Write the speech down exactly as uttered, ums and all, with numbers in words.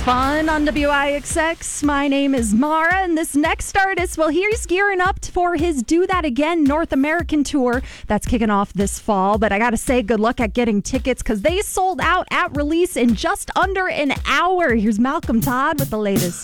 fun on W I X X. My name is Mara, and this next artist, well, he's gearing up for his Do That Again North American tour that's kicking off this fall. But I gotta say, good luck at getting tickets because they sold out at release in just under an hour. Here's Malcolm Todd with the latest.